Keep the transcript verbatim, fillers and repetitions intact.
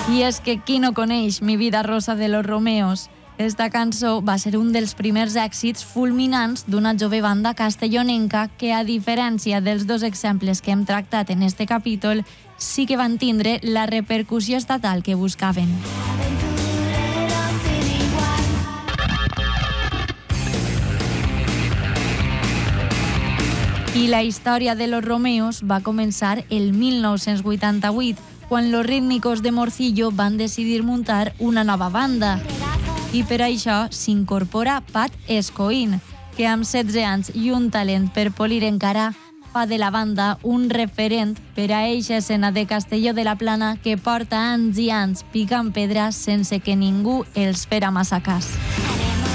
I és que qui no coneix Mi vida rosa de los Romeos? Esta cançó va ser un dels primers èxits fulminants d'una jove banda castellonenca que, a diferència dels dos exemples que hem tractat en este capítol, sí que van tindre la repercussió estatal que buscaven. I la història de los Romeos va començar el mil nou-cents vuitanta-vuit, quan los rítmicos de Morcillo van decidir muntar una nova banda. I per això s'incorpora Pat Escoín, que amb setze anys i un talent per polir encara, fa de la banda un referent per a eixa escena de Castelló de la Plana que porta anys i anys picant pedra sense que ningú els fera massa cas.